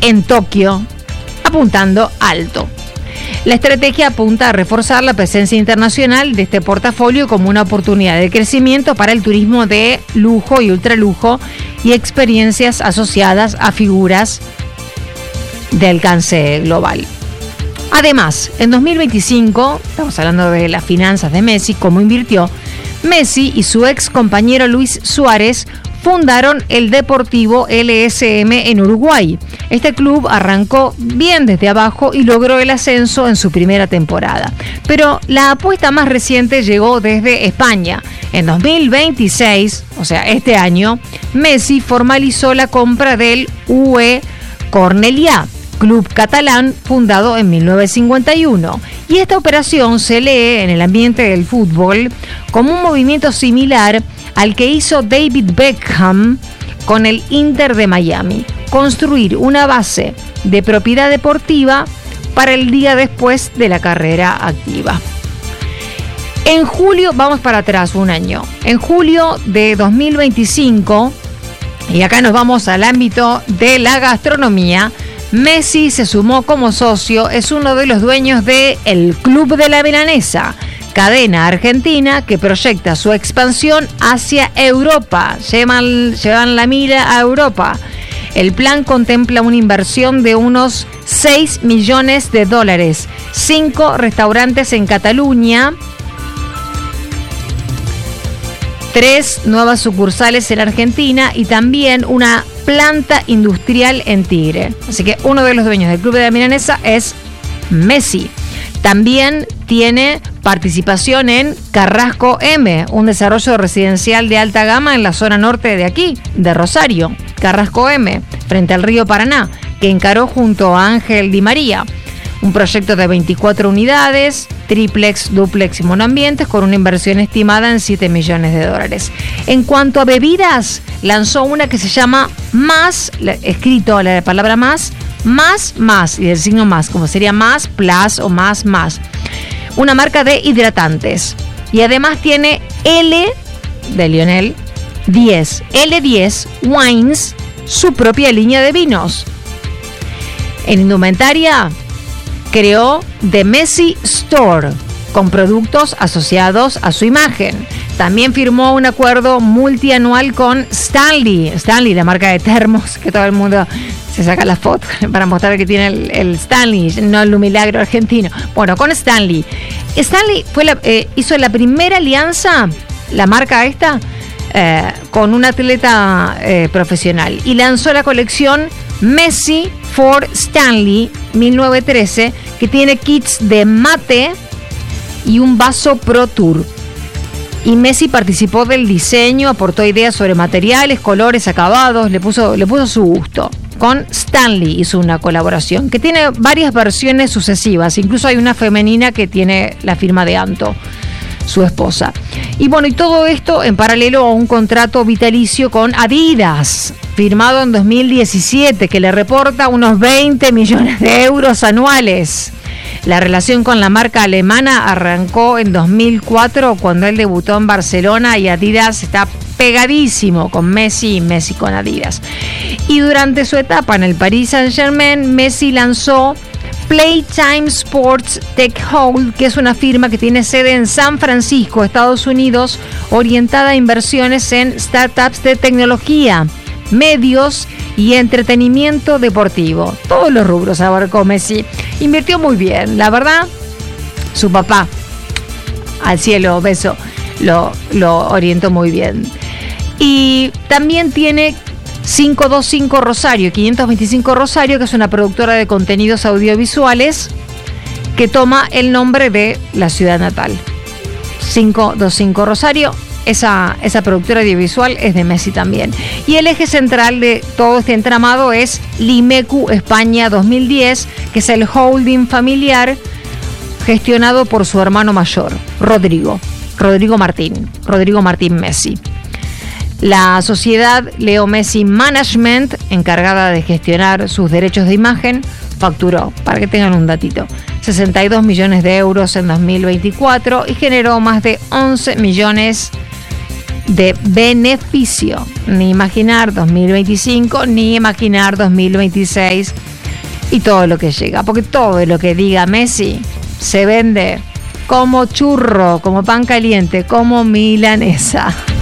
en Tokio, apuntando alto. La estrategia apunta a reforzar la presencia internacional de este portafolio como una oportunidad de crecimiento para el turismo de lujo y ultralujo y experiencias asociadas a figuras de alcance global. Además, en 2025, estamos hablando de las finanzas de Messi, cómo invirtió, Messi y su ex compañero Luis Suárez fundaron el Deportivo LSM en Uruguay. Este club arrancó bien desde abajo y logró el ascenso en su primera temporada. Pero la apuesta más reciente llegó desde España. En 2026, o sea, este año, Messi formalizó la compra del UE Cornellà, club catalán fundado en 1951. Y esta operación se lee en el ambiente del fútbol como un movimiento similar al que hizo David Beckham con el Inter de Miami, construir una base de propiedad deportiva para el día después de la carrera activa. En julio, vamos para atrás un año, en julio de 2025, y acá nos vamos al ámbito de la gastronomía, Messi se sumó como socio, es uno de los dueños de El Club de la Milanesa, cadena argentina que proyecta su expansión hacia Europa. Llevan la mira a Europa. El plan contempla una inversión de unos 6 millones de dólares, 5 restaurantes en Cataluña, 3 nuevas sucursales en Argentina y también una planta industrial en Tigre. Así que uno de los dueños del Club de la Milanesa es Messi. También tiene participación en Carrasco M, un desarrollo residencial de alta gama en la zona norte de aquí, de Rosario. Carrasco M, frente al río Paraná, que encaró junto a Ángel Di María. Un proyecto de 24 unidades, triplex, duplex y monoambientes, con una inversión estimada en 7 millones de dólares. En cuanto a bebidas, lanzó una que se llama Más, escrito la palabra más, y el signo más, como sería más, plus o más. Una marca de hidratantes. Y además tiene L de Lionel 10, L10 Wines, su propia línea de vinos. En indumentaria, creó The Messi Store, con productos asociados a su imagen. También firmó un acuerdo multianual con Stanley, la marca de termos, que todo el mundo se saca la foto para mostrar que tiene el Stanley, no el milagro argentino. Bueno, con Stanley. Stanley hizo la primera alianza, la marca esta, con un atleta profesional, y lanzó la colección Messi for Stanley 1913, que tiene kits de mate y un vaso Pro Tour. Y Messi participó del diseño, aportó ideas sobre materiales, colores, acabados, le puso su gusto. Con Stanley hizo una colaboración que tiene varias versiones sucesivas, incluso hay una femenina que tiene la firma de Anto, su esposa. Y bueno, y todo esto en paralelo a un contrato vitalicio con Adidas, firmado en 2017, que le reporta unos 20 millones de euros anuales. La relación con la marca alemana arrancó en 2004, cuando él debutó en Barcelona, y Adidas está pegadísimo con Messi y Messi con Adidas. Y durante su etapa en el Paris Saint-Germain, Messi lanzó Playtime Sports Tech Hold, que es una firma que tiene sede en San Francisco, Estados Unidos, orientada a inversiones en startups de tecnología, medios y entretenimiento deportivo. Todos los rubros abarcó Messi. Invirtió muy bien, la verdad. Su papá, al cielo, beso, lo orientó muy bien. Y también tiene 525 Rosario, 525 Rosario, que es una productora de contenidos audiovisuales que toma el nombre de la ciudad natal. 525 Rosario, esa productora audiovisual es de Messi también. Y el eje central de todo este entramado es Limecu España 2010, que es el holding familiar gestionado por su hermano mayor, Rodrigo Martín Messi. La sociedad Leo Messi Management, encargada de gestionar sus derechos de imagen, facturó, para que tengan un datito, 62 millones de euros en 2024 y generó más de 11 millones de beneficio. Ni imaginar 2025, ni imaginar 2026 y todo lo que llega. Porque todo lo que diga Messi se vende como churro, como pan caliente, como milanesa.